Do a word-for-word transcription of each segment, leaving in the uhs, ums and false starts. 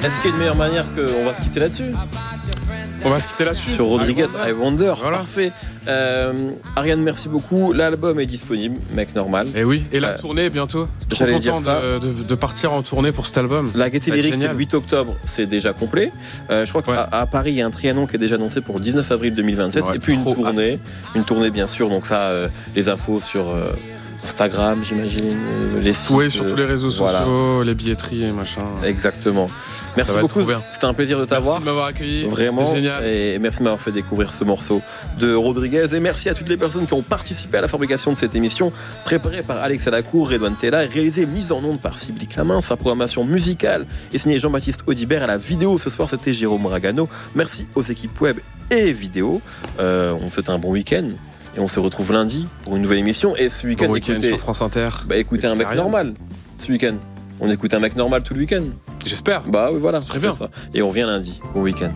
Est-ce qu'il y a une meilleure manière qu'on va se quitter là-dessus ? On va se quitter là-dessus. Sur Rodriguez, I Wonder. Voilà. Parfait. Euh, Ariane, merci beaucoup. L'album est disponible, Mec Normal. Et oui, et la Euh, tournée bientôt. Trop j'allais content dire ça. de, de, de partir en tournée pour cet album. La Gaieté Ça va être Lyrique, c'est génial. le huit octobre, c'est déjà complet. Euh, je crois qu'à Ouais. à Paris, il y a un Trianon qui est déjà annoncé pour le dix-neuf avril deux mille vingt-sept. Ouais, et puis une trop tournée, une tournée bien sûr. Donc ça, euh, les infos sur euh, Instagram, j'imagine, euh, les sites. Oui, sur tous les réseaux voilà. sociaux, les billetteries et machin. Exactement. Merci Ça va être beaucoup. trop bien. C'était un plaisir de t'avoir. Merci de m'avoir accueilli. Vraiment, C'était génial. et merci de m'avoir fait découvrir ce morceau de Rodriguez. Et merci à toutes les personnes qui ont participé à la fabrication de cette émission, préparée par Alex Alacour, Redouane Tella, et réalisée, mise en onde par Sybille Clamin. Sa programmation musicale est signée Jean-Baptiste Audibert. À la vidéo ce soir, c'était Jérôme Ragano. Merci aux équipes web et vidéo. Euh, on vous souhaite un bon week-end. Et on se retrouve lundi pour une nouvelle émission. Et ce week-end, Bon week-end écoutez, sur France Inter. bah, écoutez un mec Ariane. normal. Ce week-end, on écoute un mec normal tout le week-end. J'espère. Bah oui, voilà, serait on fait bien. ça. Et on revient lundi. Bon week-end.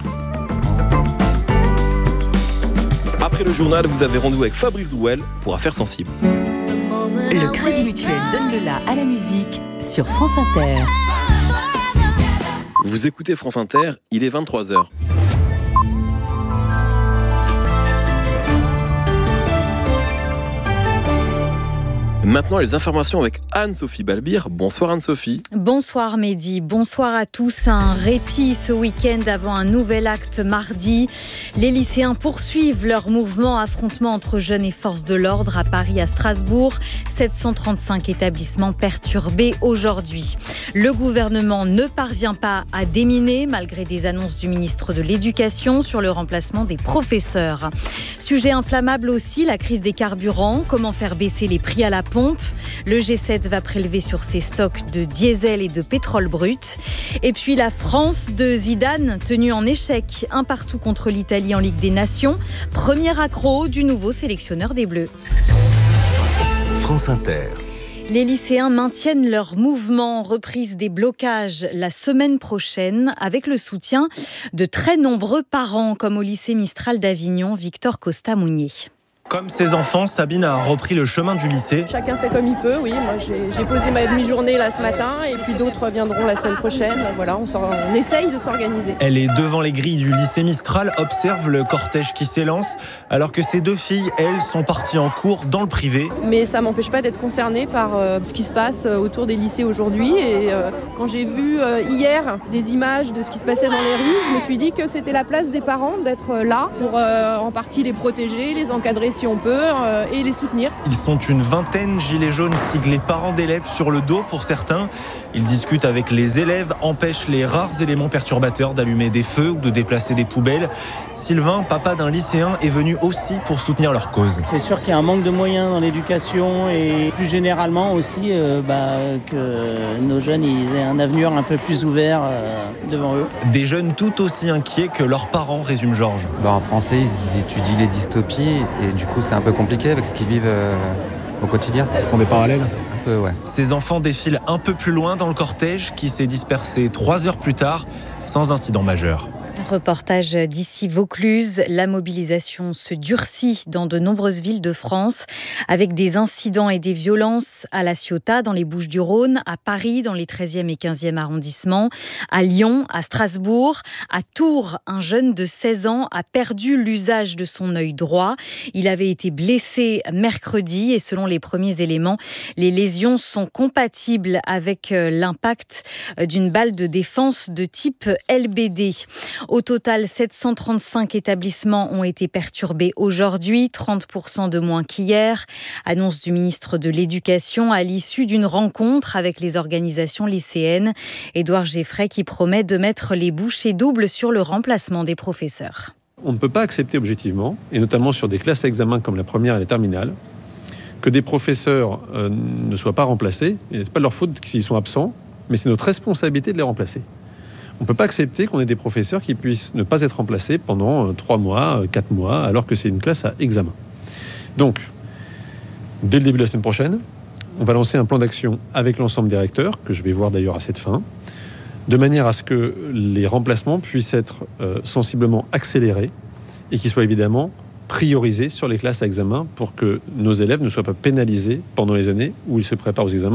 Après le journal, vous avez rendez-vous avec Fabrice Douel pour Affaires sensibles. Le Crédit Mutuel donne le la à la musique sur France Inter. Vous écoutez France Inter, il est vingt-trois heures. Maintenant, les informations avec Anne-Sophie Balbir. Bonsoir Anne-Sophie. Bonsoir Mehdi, bonsoir à tous. Un répit ce week-end avant un nouvel acte mardi. Les lycéens poursuivent leur mouvement affrontement entre jeunes et forces de l'ordre à Paris, à Strasbourg. sept cent trente-cinq établissements perturbés aujourd'hui. Le gouvernement ne parvient pas à déminer malgré des annonces du ministre de l'Éducation sur le remplacement des professeurs. Sujet inflammable aussi, la crise des carburants. Comment faire baisser les prix à la pompe ? Le G sept va prélever sur ses stocks de diesel et de pétrole brut. Et puis la France de Zidane, tenue en échec, un partout contre l'Italie en Ligue des Nations. Premier accro du nouveau sélectionneur des Bleus. France Inter. Les lycéens maintiennent leur mouvement, reprise des blocages la semaine prochaine avec le soutien de très nombreux parents comme au lycée Mistral d'Avignon, Victor Costa-Mounier. Comme ses enfants, Sabine a repris le chemin du lycée. Chacun fait comme il peut, oui. Moi, j'ai, j'ai posé ma demi-journée là ce matin et puis d'autres viendront la semaine prochaine. Voilà, on, on essaye de s'organiser. Elle est devant les grilles du lycée Mistral, observe le cortège qui s'élance, alors que ses deux filles, elles, sont parties en cours dans le privé. Mais ça m'empêche pas d'être concernée par euh, ce qui se passe autour des lycées aujourd'hui. Et euh, quand j'ai vu euh, hier des images de ce qui se passait dans les rues, je me suis dit que c'était la place des parents d'être là pour euh, en partie les protéger, les encadrer si on peut, euh, et les soutenir. Ils sont une vingtaine, gilets jaunes siglés parents d'élèves sur le dos pour certains. Ils discutent avec les élèves, empêchent les rares éléments perturbateurs d'allumer des feux ou de déplacer des poubelles. Sylvain, papa d'un lycéen, est venu aussi pour soutenir leur cause. C'est sûr qu'il y a un manque de moyens dans l'éducation et plus généralement aussi euh, bah, que nos jeunes ils aient un avenir un peu plus ouvert euh, devant eux. Des jeunes tout aussi inquiets que leurs parents, résume Georges. Bah, en français, ils étudient les dystopies et du coup, c'est un peu compliqué avec ce qu'ils vivent euh, au quotidien. Ils font des parallèles ? Un peu, ouais. Ces enfants défilent un peu plus loin dans le cortège qui s'est dispersé trois heures plus tard sans incident majeur. Reportage d'ici Vaucluse. La mobilisation se durcit dans de nombreuses villes de France avec des incidents et des violences à La Ciotat, dans les Bouches-du-Rhône, à Paris, dans les treizième et quinzième arrondissements, à Lyon, à Strasbourg, à Tours. Un jeune de seize ans a perdu l'usage de son œil droit. Il avait été blessé mercredi et selon les premiers éléments, les lésions sont compatibles avec l'impact d'une balle de défense de type L B D. Au total, sept cent trente-cinq établissements ont été perturbés aujourd'hui, trente pour cent de moins qu'hier. Annonce du ministre de l'Éducation à l'issue d'une rencontre avec les organisations lycéennes. Édouard Geffray qui promet de mettre les bouchées doubles sur le remplacement des professeurs. On ne peut pas accepter objectivement, et notamment sur des classes à examen comme la première et la terminale, que des professeurs euh, ne soient pas remplacés. Et ce n'est pas de leur faute s'ils sont absents, mais c'est notre responsabilité de les remplacer. On ne peut pas accepter qu'on ait des professeurs qui puissent ne pas être remplacés pendant trois mois, quatre mois, alors que c'est une classe à examen. Donc, dès le début de la semaine prochaine, on va lancer un plan d'action avec l'ensemble des recteurs, que je vais voir d'ailleurs à cette fin, de manière à ce que les remplacements puissent être euh, sensiblement accélérés et qu'ils soient évidemment priorisés sur les classes à examen pour que nos élèves ne soient pas pénalisés pendant les années où ils se préparent aux examens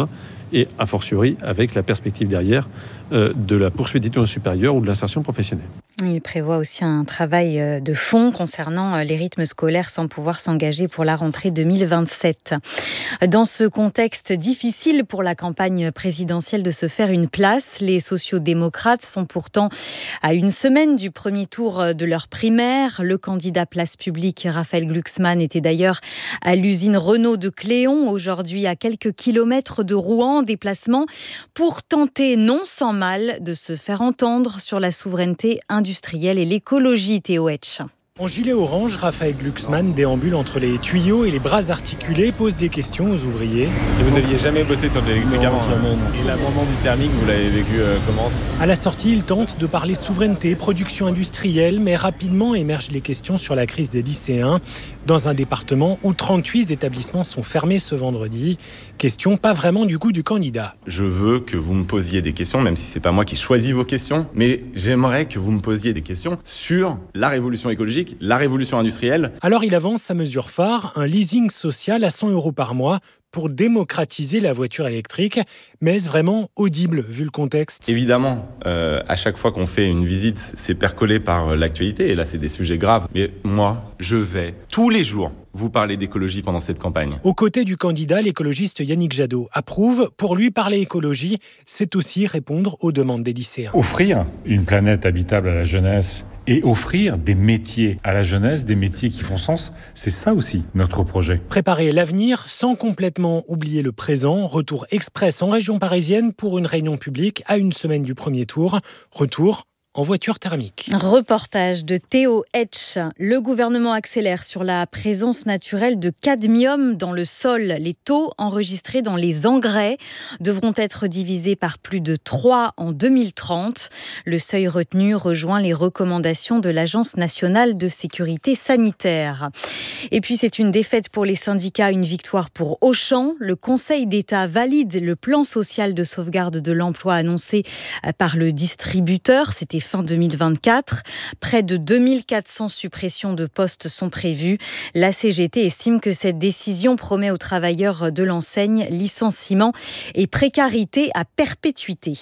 et a fortiori avec la perspective derrière euh, de la poursuite d'études supérieures ou de l'insertion professionnelle. Il prévoit aussi un travail de fond concernant les rythmes scolaires sans pouvoir s'engager pour la rentrée deux mille vingt-sept. Dans ce contexte difficile pour la campagne présidentielle de se faire une place, les sociodémocrates sont pourtant à une semaine du premier tour de leur primaire. Le candidat Place Publique, Raphaël Glucksmann, était d'ailleurs à l'usine Renault de Cléon, aujourd'hui à quelques kilomètres de Rouen, en déplacement pour tenter, non sans mal, de se faire entendre sur la souveraineté industrielle et l'écologie. Théo Etch. En gilet orange, Raphaël Glucksmann déambule entre les tuyaux et les bras articulés, pose des questions aux ouvriers. Et vous n'aviez jamais bossé sur de l'électrique avant? Jamais, non. Et l'amendement du thermique, vous l'avez vécu euh, comment? À la sortie, il tente de parler souveraineté, production industrielle, mais rapidement émergent les questions sur la crise des lycéens. Dans un département où trente-huit établissements sont fermés ce vendredi. Question pas vraiment du goût du candidat. Je veux que vous me posiez des questions, même si c'est pas moi qui choisis vos questions, mais j'aimerais que vous me posiez des questions sur la révolution écologique, la révolution industrielle. Alors il avance sa mesure phare, un leasing social à cent euros par mois pour démocratiser la voiture électrique. Mais est-ce vraiment audible vu le contexte? Évidemment, euh, à chaque fois qu'on fait une visite, c'est percolé par l'actualité, et là c'est des sujets graves. Mais moi, je vais tous les jours vous parler d'écologie pendant cette campagne. Aux côtés du candidat, l'écologiste Yannick Jadot approuve. Pour lui, parler écologie, c'est aussi répondre aux demandes des lycéens. Offrir une planète habitable à la jeunesse et offrir des métiers à la jeunesse, des métiers qui font sens, c'est ça aussi notre projet. Préparer l'avenir sans complètement oublier le présent. Retour express en région parisienne pour une réunion publique à une semaine du premier tour. Retour en voiture thermique. Reportage de Théo Etch. Le gouvernement accélère sur la présence naturelle de cadmium dans le sol. Les taux enregistrés dans les engrais devront être divisés par plus de trois en deux mille trente. Le seuil retenu rejoint les recommandations de l'Agence nationale de sécurité sanitaire. Et puis c'est une défaite pour les syndicats, une victoire pour Auchan. Le Conseil d'État valide le plan social de sauvegarde de l'emploi annoncé par le distributeur. C'était fin deux mille vingt-quatre. Près de deux mille quatre cents suppressions de postes sont prévues. La C G T estime que cette décision promet aux travailleurs de l'enseigne licenciement et précarité à perpétuité.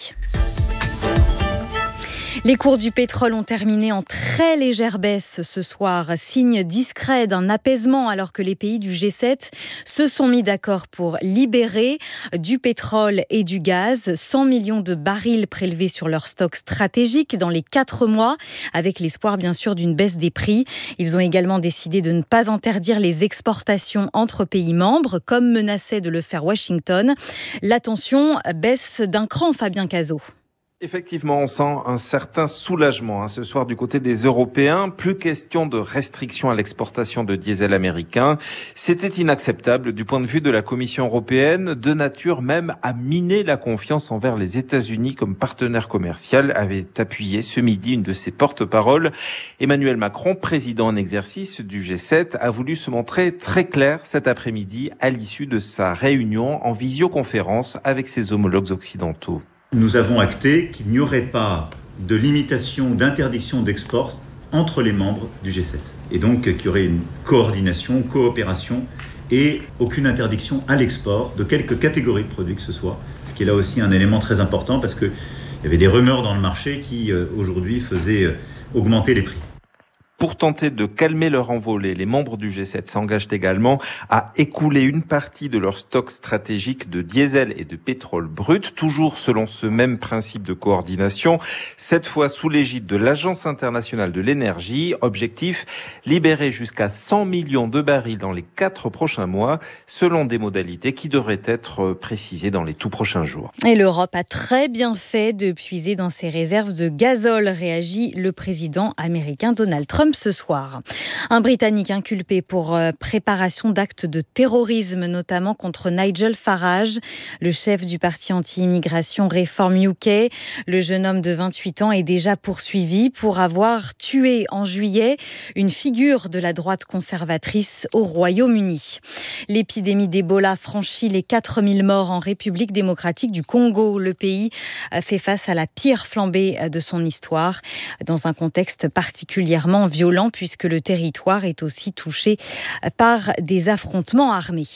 Les cours du pétrole ont terminé en très légère baisse ce soir, signe discret d'un apaisement alors que les pays du G sept se sont mis d'accord pour libérer du pétrole et du gaz, cent millions de barils prélevés sur leur stock stratégique dans les quatre mois, avec l'espoir bien sûr d'une baisse des prix. Ils ont également décidé de ne pas interdire les exportations entre pays membres, comme menaçait de le faire Washington. La tension baisse d'un cran, Fabien Cazot. Effectivement, on sent un certain soulagement hein, ce soir du côté des Européens. Plus question de restrictions à l'exportation de diesel américain. C'était inacceptable du point de vue de la Commission européenne, de nature même à miner la confiance envers les États-Unis comme partenaire commercial, avait appuyé ce midi une de ses porte-paroles. Emmanuel Macron, président en exercice du G sept, a voulu se montrer très clair cet après-midi à l'issue de sa réunion en visioconférence avec ses homologues occidentaux. Nous avons acté qu'il n'y aurait pas de limitation ou d'interdiction d'export entre les membres du G sept. Et donc qu'il y aurait une coordination, coopération et aucune interdiction à l'export de quelque catégorie de produits que ce soit. Ce qui est là aussi un élément très important parce qu'il y avait des rumeurs dans le marché qui aujourd'hui faisaient augmenter les prix. Pour tenter de calmer leur envolée, les membres du G sept s'engagent également à écouler une partie de leur stock stratégique de diesel et de pétrole brut, toujours selon ce même principe de coordination, cette fois sous l'égide de l'Agence internationale de l'énergie. Objectif, libérer jusqu'à cent millions de barils dans les quatre prochains mois, selon des modalités qui devraient être précisées dans les tout prochains jours. Et l'Europe a très bien fait de puiser dans ses réserves de gazole, réagit le président américain Donald Trump ce soir. Un Britannique inculpé pour préparation d'actes de terrorisme, notamment contre Nigel Farage, le chef du parti anti-immigration Reform U K. Le jeune homme de vingt-huit ans est déjà poursuivi pour avoir tué en juillet une figure de la droite conservatrice au Royaume-Uni. L'épidémie d'Ebola franchit les quatre mille morts en République démocratique du Congo. Le pays fait face à la pire flambée de son histoire, dans un contexte particulièrement violent puisque le territoire est aussi touché par des affrontements armés.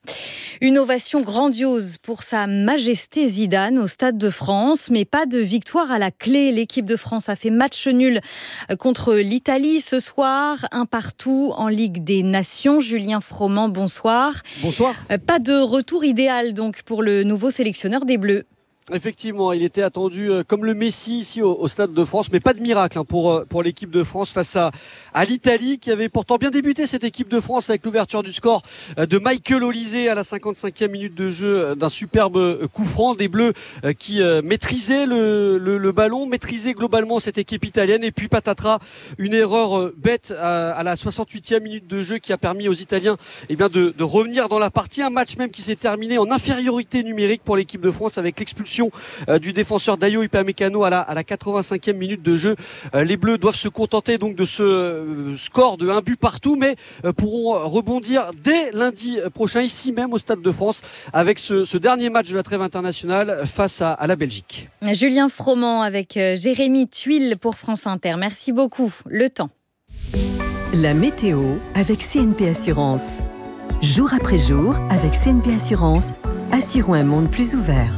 Une ovation grandiose pour Sa Majesté Zidane au Stade de France, mais pas de victoire à la clé. L'équipe de France a fait match nul contre l'Italie ce soir, un partout en Ligue des Nations. Julien Froment, bonsoir. Bonsoir. Pas de retour idéal donc pour le nouveau sélectionneur des Bleus. Effectivement, il était attendu comme le Messi ici au, au Stade de France, mais pas de miracle hein, pour, pour l'équipe de France face à, à l'Italie, qui avait pourtant bien débuté cette équipe de France avec l'ouverture du score de Michael Olise à la cinquante-cinquième minute de jeu d'un superbe coup franc, des Bleus qui maîtrisaient le, le, le ballon, maîtrisaient globalement cette équipe italienne, et puis patatras, une erreur bête à, à la soixante-huitième minute de jeu qui a permis aux Italiens eh bien, de, de revenir dans la partie, un match même qui s'est terminé en infériorité numérique pour l'équipe de France avec l'expulsion du défenseur Dayo Upamecano à la, à la quatre-vingt-cinquième minute de jeu. Les Bleus doivent se contenter donc de ce score de un but partout, mais pourront rebondir dès lundi prochain ici même au Stade de France avec ce, ce dernier match de la trêve internationale face à, à la Belgique. Julien Froment avec Jérémy Tuile pour France Inter. Merci beaucoup. Le temps. La météo avec C N P Assurance. Jour après jour, avec C N P Assurance, assurons un monde plus ouvert.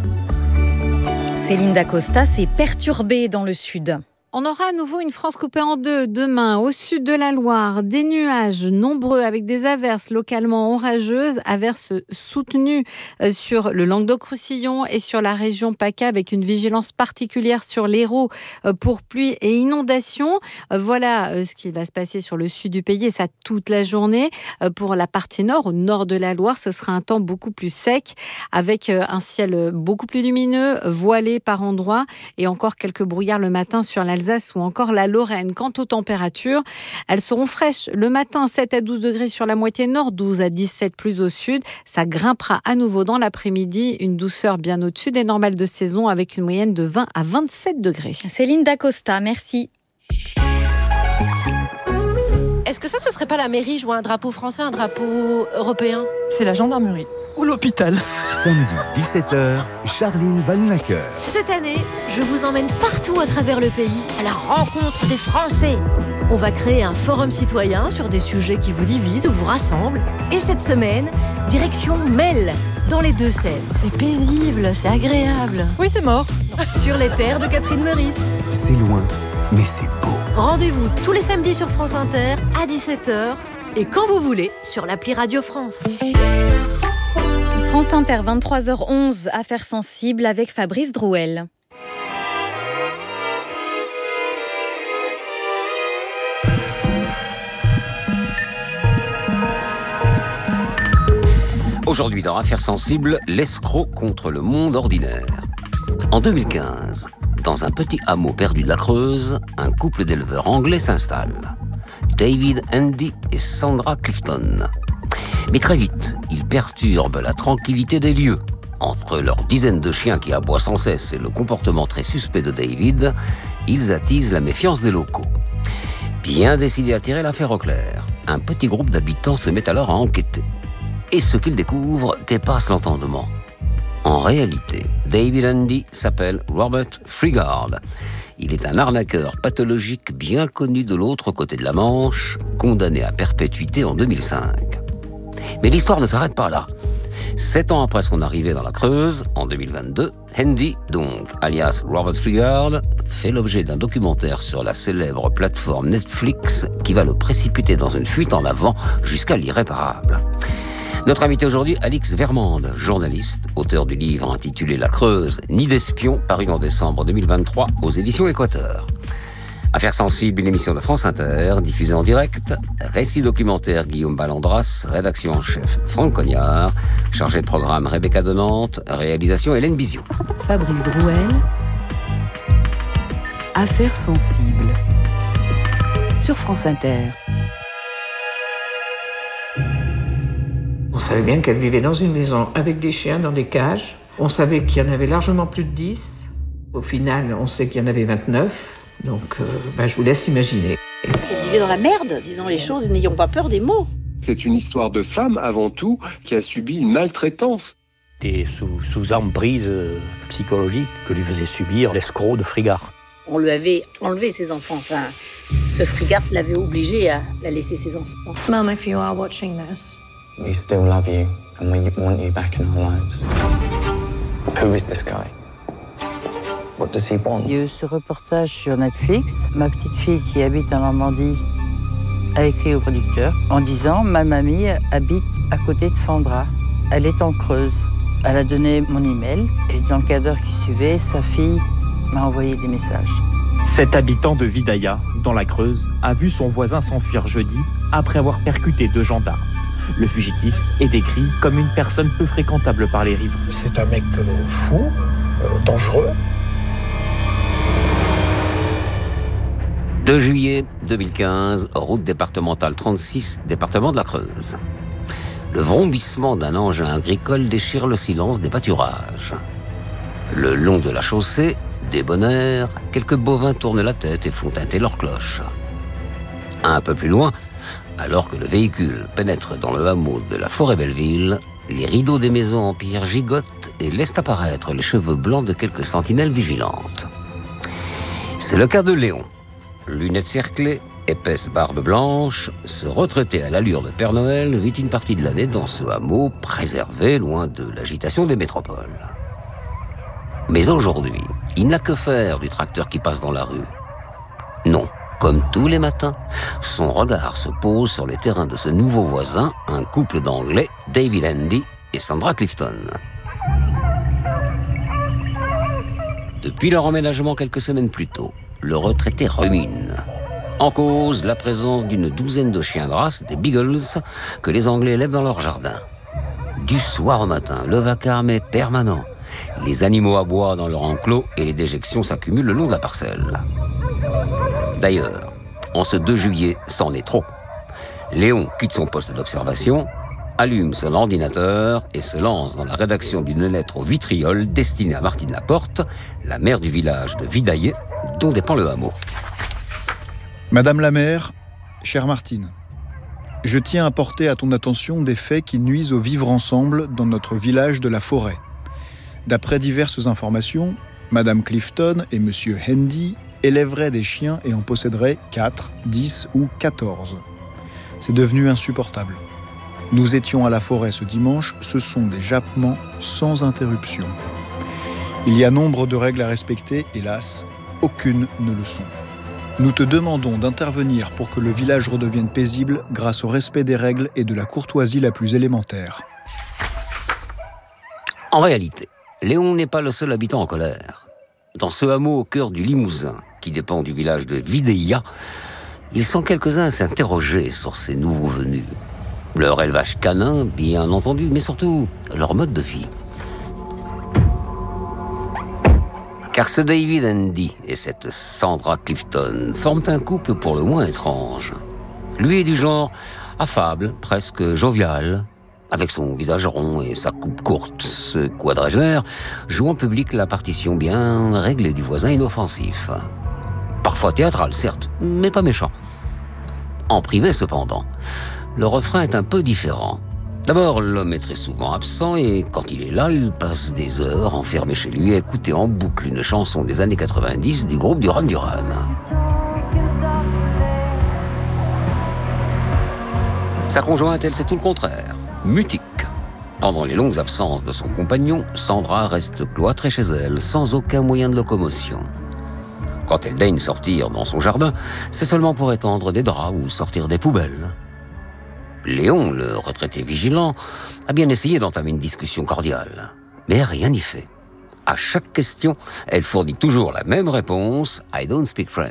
Céline Dacosta s'est perturbée dans le sud. On aura à nouveau une France coupée en deux demain au sud de la Loire. Des nuages nombreux avec des averses localement orageuses, averses soutenues sur le Languedoc-Roussillon et sur la région PACA avec une vigilance particulière sur l'Hérault pour pluie et inondations. Voilà ce qui va se passer sur le sud du pays et ça toute la journée. Pour la partie nord, au nord de la Loire, ce sera un temps beaucoup plus sec avec un ciel beaucoup plus lumineux, voilé par endroits et encore quelques brouillards le matin sur la l'Alsace ou encore la Lorraine. Quant aux températures, elles seront fraîches. Le matin, sept à douze degrés sur la moitié nord, douze à dix-sept plus au sud. Ça grimpera à nouveau dans l'après-midi. Une douceur bien au-dessus des normales de saison avec une moyenne de vingt à vingt-sept degrés. Céline Dacosta, merci. Est-ce que ça, ce serait pas la mairie jouer un drapeau français, un drapeau européen ? C'est la gendarmerie. Ou l'hôpital. Samedi dix-sept heures, Charline Vanhoenacker. Cette année, je vous emmène partout à travers le pays, à la rencontre des Français. On va créer un forum citoyen sur des sujets qui vous divisent ou vous rassemblent. Et cette semaine, direction Melle, dans les Deux-Sèvres. C'est paisible, c'est agréable. Oui, c'est mort. Sur les terres de Catherine Meurice. C'est loin, mais c'est beau. Rendez-vous tous les samedis sur France Inter à dix-sept heures et quand vous voulez sur l'appli Radio France. France Inter, vingt-trois heures onze, Affaires sensibles avec Fabrice Drouel. Aujourd'hui dans Affaires sensibles, l'escroc contre le monde ordinaire. En deux mille quinze, dans un petit hameau perdu de la Creuse, un couple d'éleveurs anglais s'installe. David Andy et Sandra Clifton. Mais très vite, ils perturbent la tranquillité des lieux. Entre leurs dizaines de chiens qui aboient sans cesse et le comportement très suspect de David, ils attisent la méfiance des locaux. Bien décidés à tirer l'affaire au clair, un petit groupe d'habitants se met alors à enquêter. Et ce qu'ils découvrent dépasse l'entendement. En réalité, David Andy s'appelle Robert Freegard. Il est un arnaqueur pathologique bien connu de l'autre côté de la Manche, condamné à perpétuité en deux mille cinq. Mais l'histoire ne s'arrête pas là. Sept ans après son arrivée dans la Creuse, en deux mille vingt-deux, Andy, donc, alias Robert Freegard, fait l'objet d'un documentaire sur la célèbre plateforme Netflix qui va le précipiter dans une fuite en avant jusqu'à l'irréparable. Notre invité aujourd'hui, Alix Vermande, journaliste, auteur du livre intitulé La Creuse, Nid d'espions, paru en décembre deux mille vingt-trois aux éditions Équateur. Affaires sensibles, une émission de France Inter, diffusée en direct. Récit documentaire Guillaume Ballandras, rédaction en chef Franck Cognard, chargé de programme Rebecca de Nantes, réalisation Hélène Biziou. Fabrice Drouel, Affaires sensibles, sur France Inter. On savait bien qu'elle vivait dans une maison avec des chiens dans des cages. On savait qu'il y en avait largement plus de dix. Au final, on sait qu'il y en avait vingt-neuf. Donc, euh, ben, je vous laisse imaginer. Parce qu'elle vivait dans la merde, disons les choses, n'ayons pas peur des mots. C'est une histoire de femme, avant tout, qui a subi une maltraitance. C'était sous, sous emprise psychologique que lui faisait subir l'escroc de Freegard. On lui avait enlevé ses enfants. Enfin, ce Freegard l'avait obligé à la laisser ses enfants. Mum, if you are watching this, We still love you and we want you back in our lives. Who is this guy? What does he want? Il y a eu ce reportage sur Netflix. Ma petite fille qui habite en Normandie a écrit au producteur en disant « Ma mamie habite à côté de Sandra. Elle est en Creuse. » Elle a donné mon email et dans le quart d'heure qui suivait, sa fille m'a envoyé des messages. Cet habitant de Vidaïa, dans la Creuse, a vu son voisin s'enfuir jeudi après avoir percuté deux gendarmes. Le fugitif est décrit comme une personne peu fréquentable par les riverains. C'est un mec euh, fou, euh, dangereux. deux juillet deux mille quinze, route départementale trente-six, département de la Creuse. Le vrombissement d'un engin agricole déchire le silence des pâturages. Le long de la chaussée, débonnaire, quelques bovins tournent la tête et font tinter leurs cloches. Un peu plus loin, alors que le véhicule pénètre dans le hameau de la Forêt-Belleville, les rideaux des maisons en pierre gigotent et laissent apparaître les cheveux blancs de quelques sentinelles vigilantes. C'est le cas de Léon. Lunettes cerclées, épaisse barbe blanche, ce retraité à l'allure de Père Noël vit une partie de l'année dans ce hameau préservé loin de l'agitation des métropoles. Mais aujourd'hui, il n'a que faire du tracteur qui passe dans la rue. Non, comme tous les matins, son regard se pose sur les terrains de ce nouveau voisin, un couple d'Anglais, David Andy et Sandra Clifton. Depuis leur emménagement quelques semaines plus tôt, le retraité rumine. En cause, la présence d'une douzaine de chiens de race, des Beagles, que les Anglais élèvent dans leur jardin. Du soir au matin, le vacarme est permanent. Les animaux aboient dans leur enclos et les déjections s'accumulent le long de la parcelle. D'ailleurs, en ce deux juillet, c'en est trop. Léon quitte son poste d'observation, allume son ordinateur et se lance dans la rédaction d'une lettre au vitriol destinée à Martine Laporte, la maire du village de Vidaillé, dont dépend le hameau. Madame la maire, chère Martine, je tiens à porter à ton attention des faits qui nuisent au vivre ensemble dans notre village de la Forêt. D'après diverses informations, Madame Clifton et Monsieur Handy élèveraient des chiens et en posséderaient quatre, dix ou quatorze. C'est devenu insupportable. Nous étions à la forêt ce dimanche, ce sont des jappements sans interruption. Il y a nombre de règles à respecter, hélas, aucune ne le sont. Nous te demandons d'intervenir pour que le village redevienne paisible grâce au respect des règles et de la courtoisie la plus élémentaire. En réalité, Léon n'est pas le seul habitant en colère. Dans ce hameau au cœur du Limousin, qui dépend du village de Vidaïa, ils sont quelques-uns à s'interroger sur ces nouveaux venus. Leur élevage canin, bien entendu, mais surtout leur mode de vie. Car ce David Andy et cette Sandra Clifton forment un couple pour le moins étrange. Lui est du genre affable, presque jovial, avec son visage rond et sa coupe courte. Ce quadragénaire joue en public la partition bien réglée du voisin inoffensif. Parfois théâtral, certes, mais pas méchant. En privé, cependant, le refrain est un peu différent. D'abord, l'homme est très souvent absent et quand il est là, il passe des heures enfermé chez lui à écouter en boucle une chanson des années quatre-vingt-dix du groupe Duran Duran. Sa conjointe, elle, c'est tout le contraire. Mutique. Pendant les longues absences de son compagnon, Sandra reste cloîtrée chez elle, sans aucun moyen de locomotion. Quand elle daigne sortir dans son jardin, c'est seulement pour étendre des draps ou sortir des poubelles. Léon, le retraité vigilant, a bien essayé d'entamer une discussion cordiale. Mais rien n'y fait. À chaque question, elle fournit toujours la même réponse « I don't speak French ».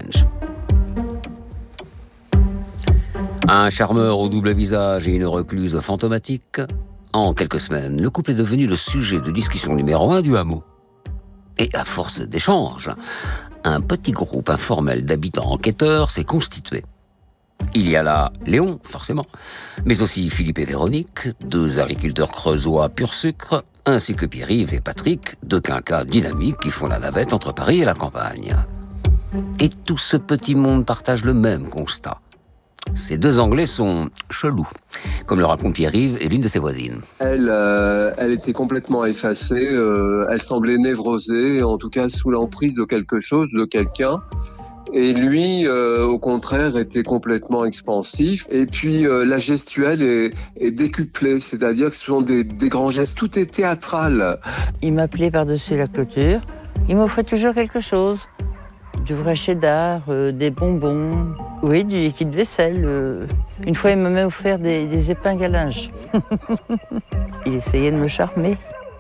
Un charmeur au double visage et une recluse fantomatique, en quelques semaines, le couple est devenu le sujet de discussion numéro un du hameau. Et à force d'échanges, un petit groupe informel d'habitants enquêteurs s'est constitué. Il y a là Léon, forcément, mais aussi Philippe et Véronique, deux agriculteurs creusois pur sucre, ainsi que Pierre-Yves et Patrick, deux quinquas dynamiques qui font la navette entre Paris et la campagne. Et tout ce petit monde partage le même constat. Ces deux Anglais sont chelous, comme le raconte Pierre-Yves et l'une de ses voisines. Elle, euh, elle était complètement effacée, euh, elle semblait névrosée, en tout cas sous l'emprise de quelque chose, de quelqu'un. Et lui, euh, au contraire, était complètement expansif. Et puis, euh, la gestuelle est, est décuplée, c'est-à-dire que ce sont des, des grands gestes. Tout est théâtral. Il m'appelait par-dessus la clôture. Il m'offrait toujours quelque chose. Du vrai cheddar, euh, des bonbons, oui, du liquide vaisselle. Euh. Une fois, il m'a même offert des, des épingles à linge. Il essayait de me charmer.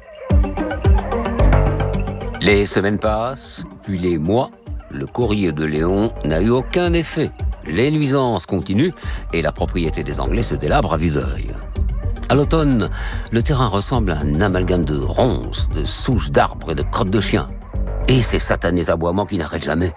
Les semaines passent, puis les mois. Le courrier de Léon n'a eu aucun effet. Les nuisances continuent et la propriété des Anglais se délabre à vue d'œil. À l'automne, le terrain ressemble à un amalgame de ronces, de souches d'arbres et de crottes de chiens. Et ces satanés aboiements qui n'arrêtent jamais.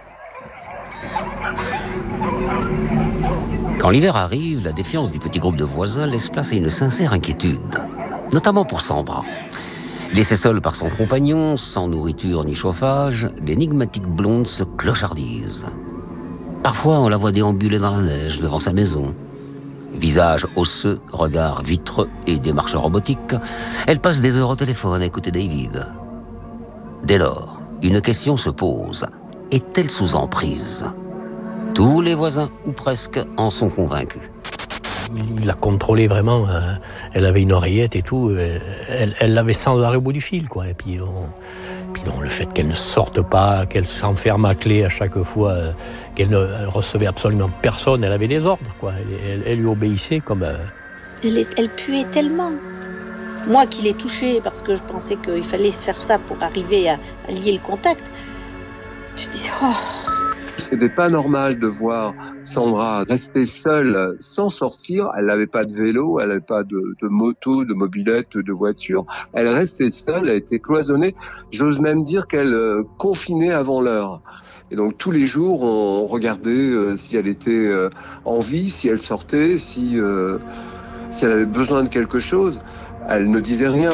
Quand l'hiver arrive, la défiance du petit groupe de voisins laisse place à une sincère inquiétude, notamment pour Sandra. Laissée seule par son compagnon, sans nourriture ni chauffage, l'énigmatique blonde se clochardise. Parfois, on la voit déambuler dans la neige devant sa maison. Visage osseux, regard vitreux et démarche robotique, elle passe des heures au téléphone à écouter David. Dès lors, une question se pose. Est-elle sous emprise ? Tous les voisins, ou presque, en sont convaincus. Il la contrôlait vraiment. Euh, elle avait une oreillette et tout. Euh, elle, elle l'avait sans arrêt au bout du fil, quoi. Et puis, on, puis bon, le fait qu'elle ne sorte pas, qu'elle s'enferme à clé à chaque fois, euh, qu'elle ne recevait absolument personne, elle avait des ordres, quoi. Elle, elle, elle lui obéissait comme... Euh... Elle, est, elle puait tellement. Moi qui l'ai touchée parce que je pensais qu'il fallait faire ça pour arriver à, à lier le contact, tu te dis... Oh. C'était pas normal de voir Sandra rester seule sans sortir. Elle n'avait pas de vélo, elle n'avait pas de, de moto, de mobilette, de voiture. Elle restait seule, elle était cloisonnée. J'ose même dire qu'elle euh, confinait avant l'heure. Et donc tous les jours, on regardait euh, si elle était euh, en vie, si elle sortait, si, euh, si elle avait besoin de quelque chose. Elle ne disait rien.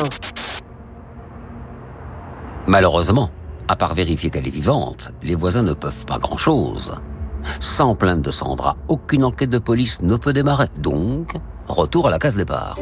Malheureusement, à part vérifier qu'elle est vivante, les voisins ne peuvent pas grand-chose. Sans plainte de Sandra, aucune enquête de police ne peut démarrer. Donc, retour à la case départ.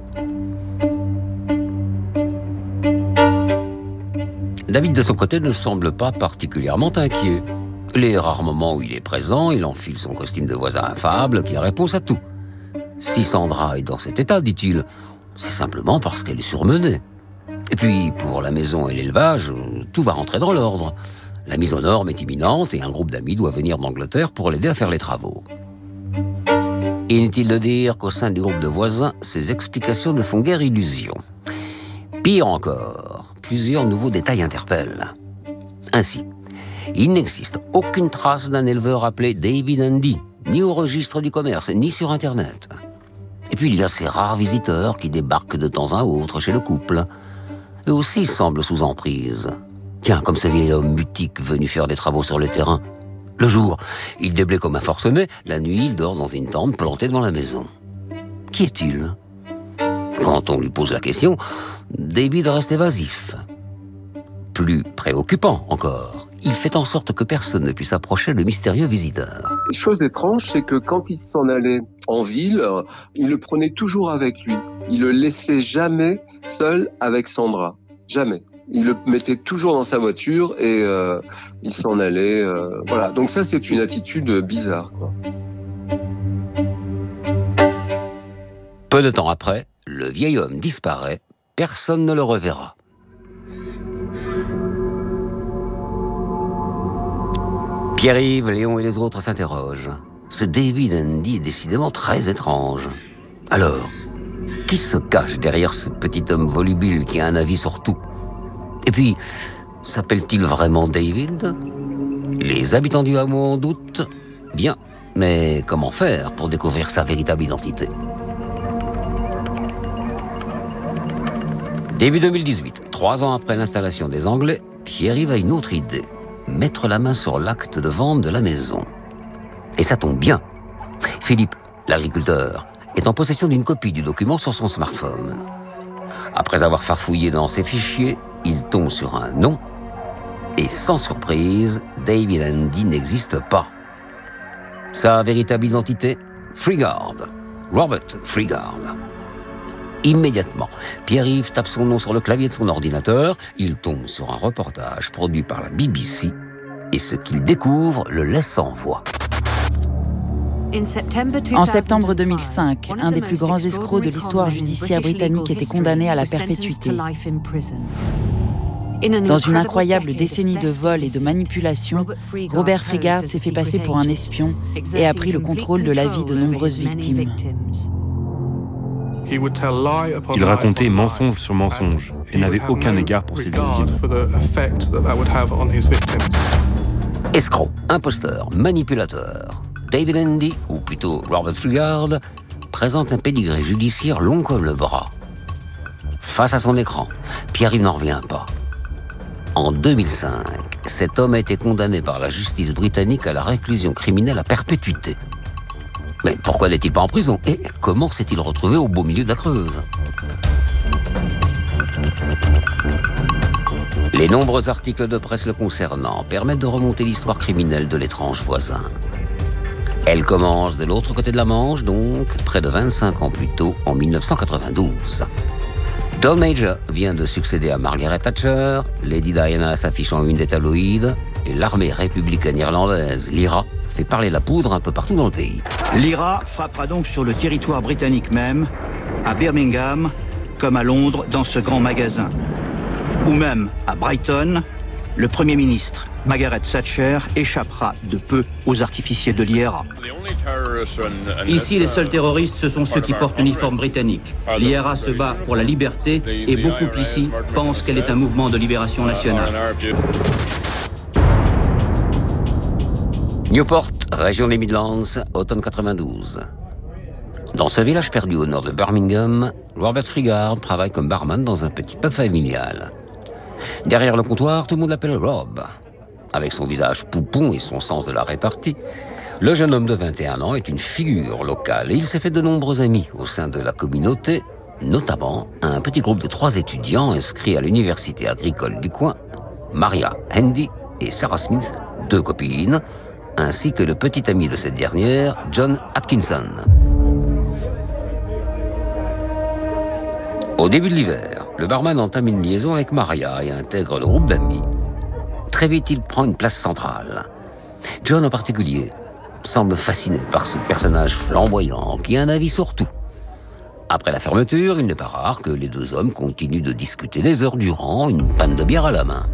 David, de son côté, ne semble pas particulièrement inquiet. Les rares moments où il est présent, il enfile son costume de voisin affable qui a réponse à tout. Si Sandra est dans cet état, dit-il, c'est simplement parce qu'elle est surmenée. Et puis, pour la maison et l'élevage, tout va rentrer dans l'ordre. La mise aux normes est imminente et un groupe d'amis doit venir d'Angleterre pour l'aider à faire les travaux. Inutile de dire qu'au sein du groupe de voisins, ces explications ne font guère illusion. Pire encore, plusieurs nouveaux détails interpellent. Ainsi, il n'existe aucune trace d'un éleveur appelé David Andy, ni au registre du commerce, ni sur Internet. Et puis, il y a ces rares visiteurs qui débarquent de temps à autre chez le couple. Eux aussi semblent sous emprise. Tiens, comme ce vieil homme mutique venu faire des travaux sur le terrain. Le jour, il déblaye comme un forcené. La nuit, il dort dans une tente plantée devant la maison. Qui est-il ? Quand on lui pose la question, David reste évasif. Plus préoccupant encore, il fait en sorte que personne ne puisse approcher le mystérieux visiteur. Chose étrange, c'est que quand il s'en allait en ville, il le prenait toujours avec lui. Il le laissait jamais seul avec Sandra. Jamais. Il le mettait toujours dans sa voiture et euh, il s'en allait. Euh, voilà. Donc ça, c'est une attitude bizarre, quoi. Peu de temps après, le vieil homme disparaît. Personne ne le reverra. Pierre-Yves, Léon et les autres s'interrogent. Ce David Andy est décidément très étrange. Alors, qui se cache derrière ce petit homme volubile qui a un avis sur tout ? Et puis, s'appelle-t-il vraiment David ? Les habitants du hameau en doutent ? Bien, mais comment faire pour découvrir sa véritable identité ? Début deux mille dix-huit, trois ans après l'installation des Anglais, Pierre-Yves a une autre idée. Mettre la main sur l'acte de vente de la maison. Et ça tombe bien. Philippe, l'agriculteur, est en possession d'une copie du document sur son smartphone. Après avoir farfouillé dans ses fichiers, il tombe sur un nom. Et sans surprise, David Andy n'existe pas. Sa véritable identité, Freegard. Robert Freegard. Immédiatement, Pierre-Yves tape son nom sur le clavier de son ordinateur. Il tombe sur un reportage produit par la B B C Et ce qu'il découvre le laisse sans voix. En septembre deux mille cinq, un des plus grands escrocs de l'histoire judiciaire britannique était condamné à la perpétuité. Dans une incroyable décennie de vols et de manipulations, Robert Freegard s'est fait passer pour un espion et a pris le contrôle de la vie de nombreuses victimes. Il racontait mensonge sur mensonge et n'avait aucun égard pour ses victimes. Escroc, imposteur, manipulateur, David Hendy, ou plutôt Robert Freegard, présente un pédigré judiciaire long comme le bras. Face à son écran, Pierre-Yves n'en revient pas. En deux mille cinq, cet homme a été condamné par la justice britannique à la réclusion criminelle à perpétuité. Mais pourquoi n'est-il pas en prison? Et comment s'est-il retrouvé au beau milieu de la Creuse? Les nombreux articles de presse le concernant permettent de remonter l'histoire criminelle de l'étrange voisin. Elle commence de l'autre côté de la Manche, donc près de vingt-cinq ans plus tôt, en mille neuf cent quatre-vingt-douze. John Major vient de succéder à Margaret Thatcher, Lady Diana s'affiche en une des tabloïds, et l'armée républicaine irlandaise, l'I R A, fait parler la poudre un peu partout dans le pays. L'I R A frappera donc sur le territoire britannique même, à Birmingham, comme à Londres, dans ce grand magasin. Ou même à Brighton, le Premier ministre, Margaret Thatcher, échappera de peu aux artificiers de l'I R A. Ici, les seuls terroristes, ce sont ceux qui portent l'uniforme britannique. L'I R A se bat pour la liberté et beaucoup ici pensent qu'elle est un mouvement de libération nationale. Newport, région des Midlands, automne quatre-vingt-douze. Dans ce village perdu au nord de Birmingham, Robert Freegard travaille comme barman dans un petit pub familial. Derrière le comptoir, tout le monde l'appelle Rob. Avec son visage poupon et son sens de la répartie, le jeune homme de vingt et un ans est une figure locale et il s'est fait de nombreux amis au sein de la communauté, notamment un petit groupe de trois étudiants inscrits à l'université agricole du coin, Maria Hendy et Sarah Smith, deux copines, ainsi que le petit ami de cette dernière, John Atkinson. Au début de l'hiver, le barman entame une liaison avec Maria et intègre le groupe d'amis. Très vite, il prend une place centrale. John en particulier semble fasciné par ce personnage flamboyant qui a un avis sur tout. Après la fermeture, il n'est pas rare que les deux hommes continuent de discuter des heures durant, une panne de bière à la main.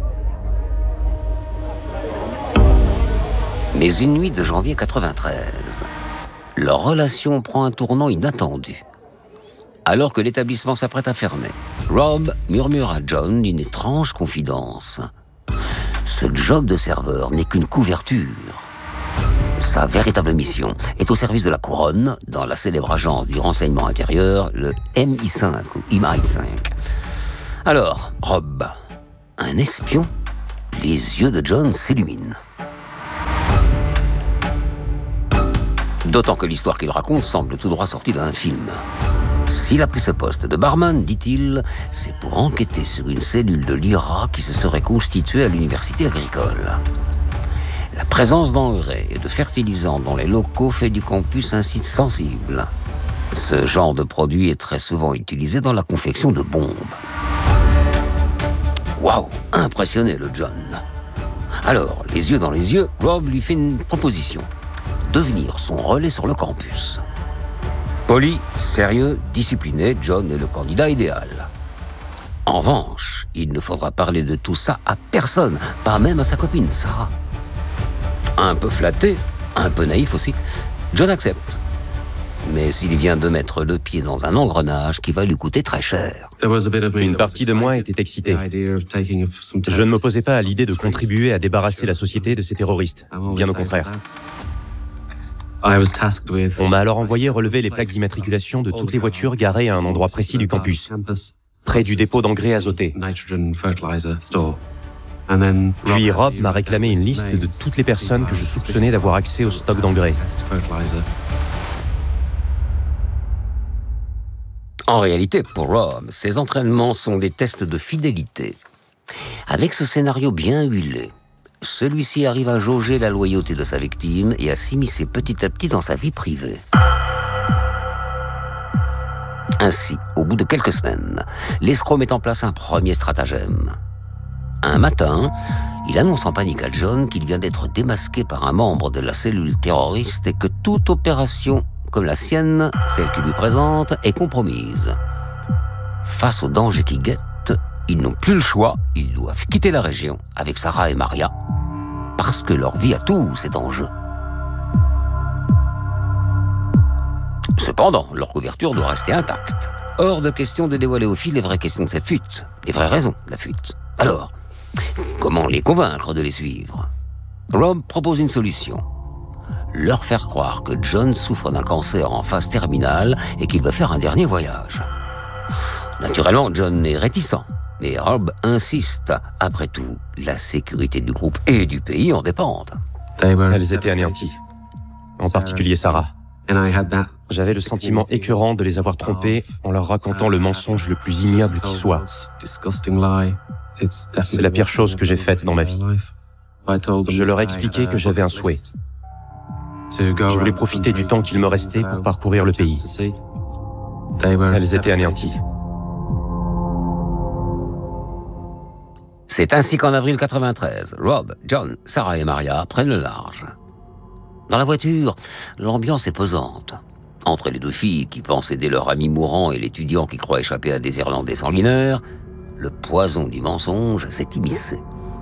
Mais une nuit de janvier quatre-vingt-treize, leur relation prend un tournant inattendu. Alors que l'établissement s'apprête à fermer, Rob murmure à John une étrange confidence. Ce job de serveur n'est qu'une couverture. Sa véritable mission est au service de la couronne dans la célèbre agence du renseignement intérieur, le M I cinq ou M I cinq. Alors, Rob, un espion? Les yeux de John s'illuminent. D'autant que l'histoire qu'il raconte semble tout droit sortie d'un film. S'il a pris ce poste de barman, dit-il, c'est pour enquêter sur une cellule de l'I R A qui se serait constituée à l'université agricole. La présence d'engrais et de fertilisants dans les locaux fait du campus un site sensible. Ce genre de produit est très souvent utilisé dans la confection de bombes. Waouh, impressionné le John. Alors, les yeux dans les yeux, Rob lui fait une proposition. Devenir son relais sur le campus. Poli, sérieux, discipliné, John est le candidat idéal. En revanche, il ne faudra parler de tout ça à personne, pas même à sa copine Sarah. Un peu flatté, un peu naïf aussi, John accepte. Mais il vient de mettre le pied dans un engrenage qui va lui coûter très cher. Une partie de moi était excitée. Je ne m'opposais pas à l'idée de contribuer à débarrasser la société de ces terroristes, bien au contraire. On m'a alors envoyé relever les plaques d'immatriculation de toutes les voitures garées à un endroit précis du campus, près du dépôt d'engrais azoté. Puis Rob m'a réclamé une liste de toutes les personnes que je soupçonnais d'avoir accès au stock d'engrais. En réalité, pour Rob, ces entraînements sont des tests de fidélité. Avec ce scénario bien huilé, celui-ci arrive à jauger la loyauté de sa victime et à s'immiscer petit à petit dans sa vie privée. Ainsi, au bout de quelques semaines, l'escroc met en place un premier stratagème. Un matin, Il annonce en panique à John qu'il vient d'être démasqué par un membre de la cellule terroriste et que toute opération comme la sienne, celle qu'il lui présente, est compromise. Face au danger qui guette, ils n'ont plus le choix, ils doivent quitter la région avec Sarah et Maria, parce que leur vie à tous est en jeu. Cependant, leur couverture doit rester intacte. Hors de question de dévoiler aux filles les vraies questions de cette fuite, les vraies raisons de la fuite. Alors, comment les convaincre de les suivre? Rob propose une solution. Leur faire croire que John souffre d'un cancer en phase terminale et qu'il va faire un dernier voyage. Naturellement, John est réticent, mais Rob insiste. Après tout, la sécurité du groupe et du pays en dépendent. Elles étaient anéanties, en particulier Sarah. J'avais le sentiment écœurant de les avoir trompées en leur racontant le mensonge le plus ignoble qui soit. C'est la pire chose que j'ai faite dans ma vie. Je leur ai expliqué que j'avais un souhait. Je voulais profiter du temps qu'il me restait pour parcourir le pays. Elles étaient anéanties. C'est ainsi qu'en avril quatre-vingt-treize, Rob, John, Sarah et Maria prennent le large. Dans la voiture, l'ambiance est pesante. Entre les deux filles qui pensent aider leur ami mourant et l'étudiant qui croit échapper à des Irlandais sanguinaires, le poison du mensonge s'est immiscé.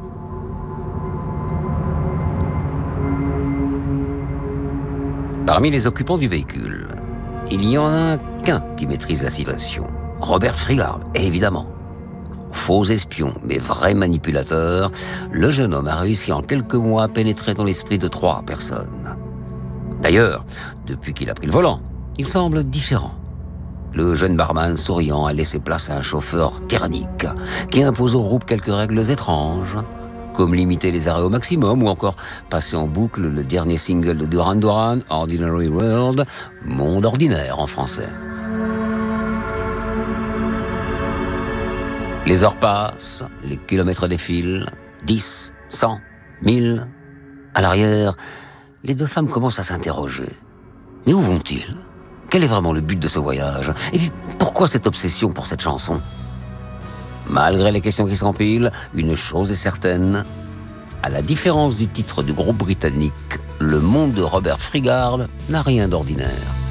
Parmi les occupants du véhicule, il y en a qu'un qui maîtrise la situation. Robert Frigard, évidemment. Faux espion, mais vrai manipulateur, le jeune homme a réussi en quelques mois à pénétrer dans l'esprit de trois personnes. D'ailleurs, depuis qu'il a pris le volant, il semble différent. Le jeune barman souriant a laissé place à un chauffeur tyrannique qui impose au groupe quelques règles étranges, comme limiter les arrêts au maximum ou encore passer en boucle le dernier single de Duran Duran, Ordinary World, Monde ordinaire en français. Les heures passent, les kilomètres défilent, dix, cent, mille. À l'arrière, les deux femmes commencent à s'interroger. Mais où vont-ils? Quel est vraiment le but de ce voyage? Et puis, pourquoi cette obsession pour cette chanson? Malgré les questions qui s'empilent, une chose est certaine. À la différence du titre du groupe britannique, le monde de Robert Frigard n'a rien d'ordinaire.